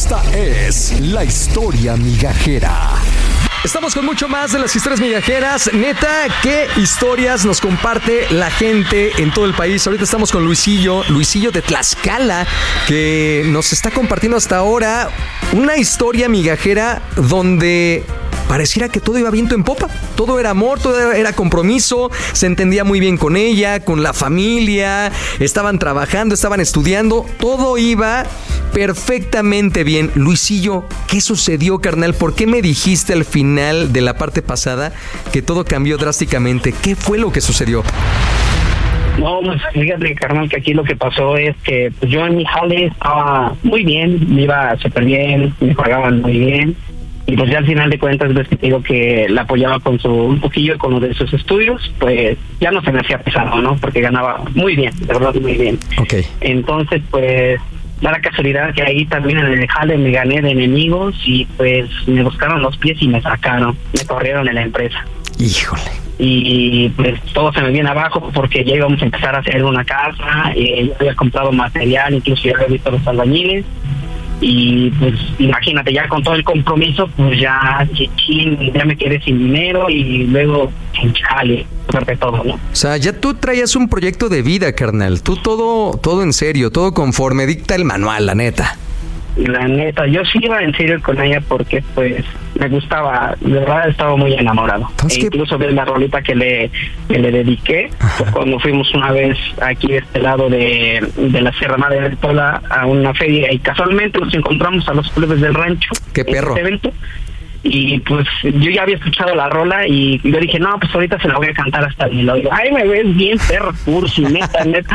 Esta es la historia migajera. Estamos con mucho más de las historias migajeras. Neta, ¿qué historias nos comparte la gente en todo el país? Ahorita estamos con Luisillo de Tlaxcala, que nos está compartiendo hasta ahora una historia migajera donde pareciera que todo iba viento en popa. Todo era amor, todo era compromiso, se entendía muy bien con ella, con la familia, estaban trabajando, estaban estudiando, todo iba perfectamente bien. Luisillo, ¿qué sucedió, carnal? ¿Por qué me dijiste al final de la parte pasada que todo cambió drásticamente? ¿Qué fue lo que sucedió? No, pues fíjate, carnal, que aquí lo que pasó es que pues, yo en mi jale estaba muy bien, me iba súper bien, me pagaban muy bien. Y pues ya al final de cuentas, ves que te digo que la apoyaba con un poquillo con lo de sus estudios, pues ya no se me hacía pesado, ¿no? Porque ganaba muy bien, de verdad muy bien. Okay. Entonces, pues, da la casualidad que ahí también en el jale me gané de enemigos y pues me buscaron los pies y me sacaron, me corrieron en la empresa. Híjole. Y pues todo se me viene abajo porque ya íbamos a empezar a hacer una casa, yo había comprado material, incluso ya había visto los albañiles. Y pues imagínate, ya con todo el compromiso, pues ya me quedé sin dinero y luego en jale, sobre todo, ¿no? O sea, ya tú traías un proyecto de vida, carnal. Tú todo en serio, todo conforme dicta el manual, la neta. La neta, yo sí iba en serio con ella porque pues me gustaba, de verdad estaba muy enamorado. Incluso ves la rolita que le dediqué pues, cuando fuimos una vez aquí de este lado de la Sierra Madre de Tola a una feria y casualmente nos encontramos a los clubes del rancho. ¡Qué perro! En este evento. Y pues yo ya había escuchado la rola y yo dije, no, pues ahorita se la voy a cantar hasta el melodía. Ay, me ves bien perro, cursi, neta. Neta,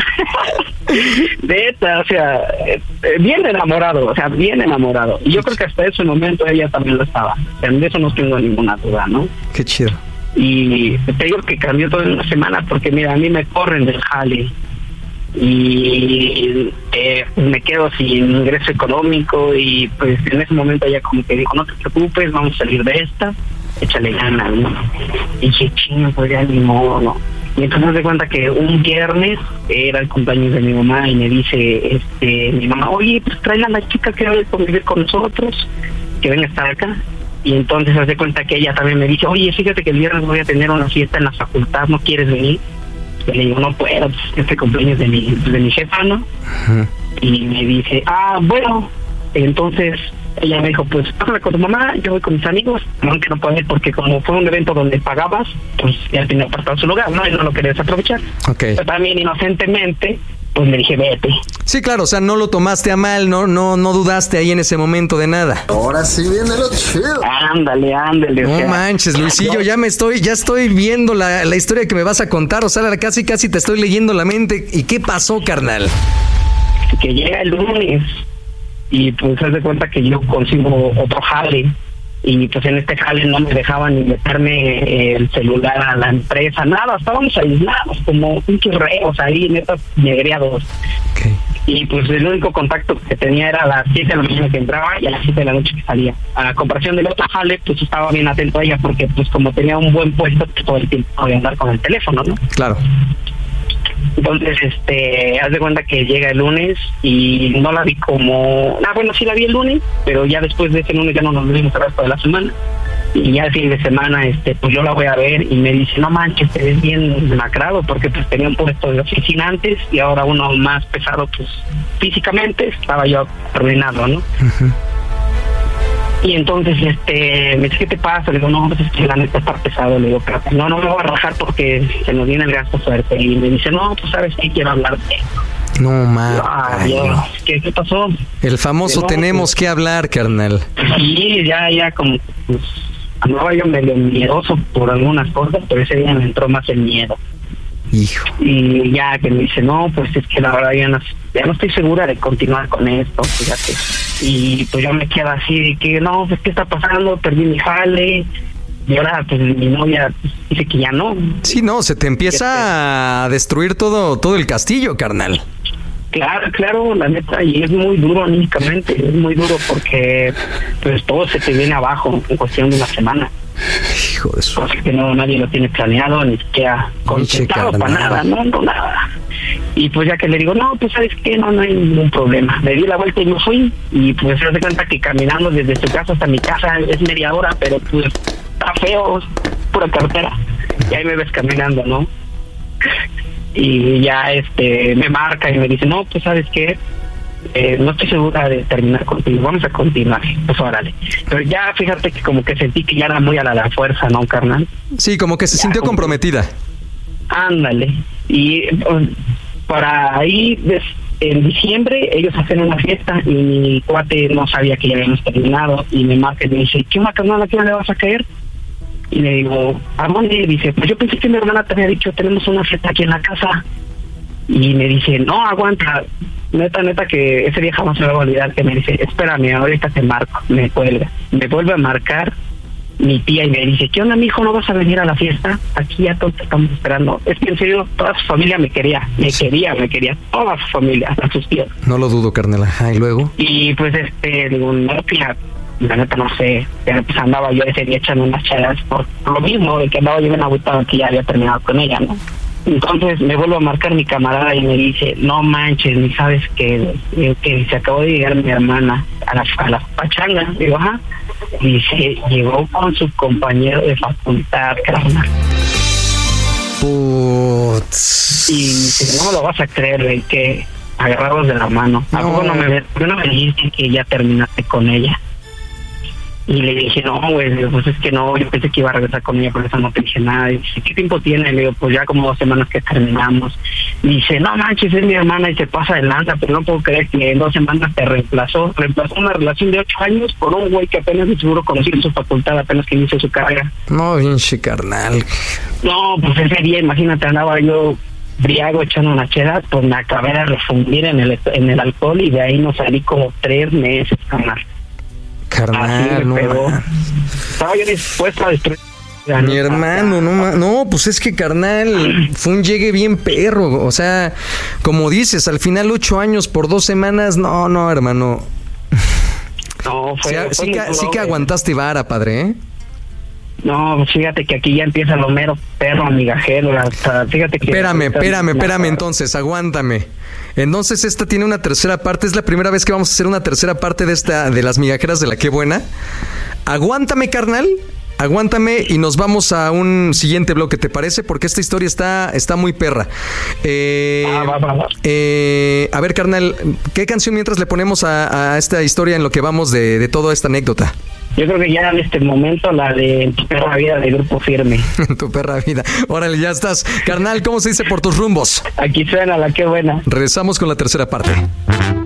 o sea, bien enamorado. Y yo creo que hasta ese momento ella también lo estaba. O sea, de eso no tengo ninguna duda, ¿no? Qué chido. Y te digo que cambió toda una semana porque, mira, a mí me corren del jale. Y me quedo sin ingreso económico y pues en ese momento ella como que dijo, no te preocupes, vamos a salir de esta, échale ganas, ¿no? Y dije, chingo, pues ya ni modo, ¿no? Y entonces me doy cuenta que un viernes era el cumpleaños de mi mamá y me dice mi mamá, oye, pues trae a la chica que va a convivir con nosotros, que venga a estar acá. Y entonces se da cuenta que ella también me dice, oye, fíjate que el viernes voy a tener una fiesta en la facultad, ¿no quieres venir? Y le digo, no puedo, pues cumpleaños de mi jefa, ¿no? Uh-huh. Y me dice, bueno. Entonces ella me dijo, pues pásame con tu mamá, yo voy con mis amigos, aunque no puedo ir porque como fue un evento donde pagabas, pues ya tenía apartado su lugar, ¿no? Y no lo quería desaprovechar. Okay. Pero también inocentemente, pues le dije, vete. Sí, claro, o sea, no lo tomaste a mal, no dudaste ahí en ese momento de nada. Ahora sí viene lo chido. Ándale. No manches, Luisillo, ya estoy viendo la historia que me vas a contar, o sea, casi te estoy leyendo la mente. ¿Y qué pasó, carnal? Que llega el lunes y pues haz de cuenta que yo consigo otro jale y pues en este jale no me dejaban ni meterme el celular a la empresa, nada, estábamos aislados como pinches reos ahí, netas negreados. Okay. Y pues el único contacto que tenía era a las 7 de la mañana que entraba y a las 7 de la noche que salía. A comparación del otro jale, pues estaba bien atento a ella porque pues como tenía un buen puesto, pues todo el tiempo podía andar con el teléfono, ¿no? Claro. Entonces, haz de cuenta que llega el lunes y no la vi como... bueno, sí la vi el lunes, pero ya después de ese lunes ya no nos vimos el resto de la semana. Y ya el fin de semana, pues yo la voy a ver y me dice, no manches, te ves bien demacrado, porque pues tenía un puesto de oficina antes y ahora uno más pesado, pues físicamente estaba yo arruinado, ¿no? Uh-huh. Y entonces, me dice, ¿qué te pasa? Le digo, no, pues es que la neta está pesado. Le digo, pero no me voy a rajar porque se nos viene el gasto fuerte. Y me dice, no, pues sabes que quiero hablarte. No, mames. ¿Qué pasó? El famoso tenemos que hablar, carnal. Sí, ya como, pues, andaba yo medio miedoso por algunas cosas, pero ese día me entró más el miedo. Hijo. Y ya que me dice, no, pues es que la verdad ya no estoy segura de continuar con esto, fíjate. Y pues yo me quedo así de que, no, pues ¿qué está pasando? Perdí mi jale. Y ahora pues mi novia dice que ya no. Sí, no, se te empieza a destruir todo el castillo, carnal. Claro, la neta, y es muy duro anímicamente, es muy duro porque pues todo se te viene abajo en cuestión de una semana. Hijo de su... Cosa que nadie lo tiene planeado, ni siquiera contemplado para nada, no, nada. Y pues ya que le digo, no, pues sabes qué, no hay ningún problema. Me di la vuelta y me fui. Y pues se hace cuenta que caminando desde su casa hasta mi casa es media hora, pero pues está feo, pura carretera. Y ahí me ves caminando, ¿no? Y ya me marca y me dice, no, pues sabes qué, no estoy segura de terminar contigo, vamos a continuar, pues órale. Pero ya fíjate que como que sentí que ya era muy a la fuerza, ¿no, carnal? Sí, como que se sintió comprometida. Ándale. Y para ahí, en diciembre, ellos hacen una fiesta y mi cuate no sabía que ya habíamos terminado y me marca y me dice, ¿qué onda, carnal, a qué hora le vas a caer? Y le digo, ¿a dónde? Dice, pues yo pensé que mi hermana te había dicho, tenemos una fiesta aquí en la casa. Y me dice, no, aguanta, neta que ese día jamás se me va a olvidar, que me dice, espérame, ahorita te marco. Me cuelga, me vuelve a marcar mi tía y me dice, ¿qué onda, mijo, no vas a venir a la fiesta? Aquí ya todos te estamos esperando. Es que en serio, toda su familia me quería, toda su familia, hasta sus tíos. No lo dudo, carnal. Ajá, ¿y luego? Y pues digo, no, fíjate, la neta no sé, pero pues andaba yo ese día echando unas charas por lo mismo, de que andaba yo bien agüitado que ya había terminado con ella, ¿no? Entonces me vuelvo a marcar mi camarada y me dice, no manches, ni sabes que se acabó de llegar mi hermana a la pachanga. Digo, ajá. Y dice, llegó con su compañero de facultad, carnal. Putz. Y dice, no me lo vas a creer, güey, que agarrados de la mano. ¿A poco no me dijiste que ya terminaste con ella? Y le dije, no, güey, pues es que no, yo pensé que iba a regresar con ella, por eso no te dije nada. Y dice, ¿qué tiempo tiene? Le digo, pues ya como 2 semanas que terminamos. Y dice, no manches, es mi hermana y se pasa de lanza, pero no puedo creer que en 2 semanas te reemplazó una relación de 8 años por un güey que apenas de seguro conocí en su facultad, apenas que inició su carrera. No, bien carnal. No, pues ese día, imagínate, andaba yo briago echando una chela, pues me acabé de refundir en el alcohol y de ahí no salí como 3 meses, carnal. Carnal, no. Estaba yo dispuesto a destruir. Mi hermano, no, pues es que carnal, fue un llegue bien perro. O sea, como dices, al final 8 años por 2 semanas, no, hermano. No, sí que aguantaste vara, padre, ¿eh? No, fíjate que aquí ya empieza lo mero perro migajero. Hasta, fíjate que... Espérame, entonces, aguántame. Entonces esta tiene una tercera parte. Es la primera vez que vamos a hacer una tercera parte de las migajeras de la Qué Buena. Aguántame, carnal. Aguántame y nos vamos a un siguiente bloque, ¿te parece? Porque esta historia está muy perra. A ver, carnal, ¿qué canción mientras le ponemos a esta historia en lo que vamos de toda esta anécdota? Yo creo que ya en este momento la de En tu perra vida de Grupo Firme. En tu perra vida. Órale, ya estás. Carnal, ¿cómo se dice por tus rumbos? Aquí suena la Qué Buena. Regresamos con la tercera parte.